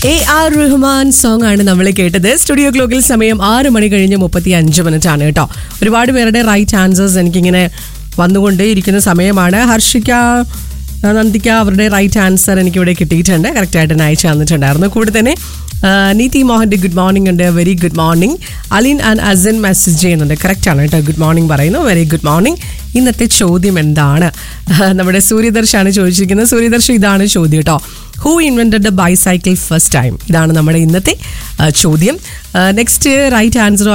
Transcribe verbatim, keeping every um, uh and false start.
A R Rahman song ആണ് നമ്മൾ കേട്ടത്. സ്റ്റുഡിയോ ക്ലോക്കിൽ സമയം ആറ് മണി കഴിഞ്ഞ് മുപ്പത്തി അഞ്ച് മിനിറ്റ് ആണ് കേട്ടോ. ഒരുപാട് പേരുടെ റൈറ്റ് ആൻസേഴ്സ് എനിക്കിങ്ങനെ വന്നുകൊണ്ടേ ഇരിക്കുന്ന സമയമാണ്. ഹർഷിക, നന്ദിക്ക അവരുടെ റൈറ്റ് ആൻസർ എനിക്കിവിടെ കിട്ടിയിട്ടുണ്ട്. കറക്റ്റായിട്ട് തന്നെ അയച്ചു തന്നിട്ടുണ്ടായിരുന്നു. കൂടെ തന്നെ നീതി മോഹൻ്റെ ഗുഡ് മോർണിംഗ് ഉണ്ട്. Very good morning. Alin and Asin message ചെയ്യുന്നുണ്ട്. കറക്റ്റാണ് കേട്ടോ, ഗുഡ് മോർണിംഗ് പറയുന്നു. Very good morning. ഇന്നത്തെ ചോദ്യം എന്താണ്? നമ്മുടെ സൂര്യദർശാണ് ചോദിച്ചിരിക്കുന്നത്. സൂര്യദർശ, ഇതാണ് ചോദ്യം കേട്ടോ. Who invented the bicycle first time? ഇതാണ് നമ്മുടെ ഇന്നത്തെ ചോദ്യം. Next right answer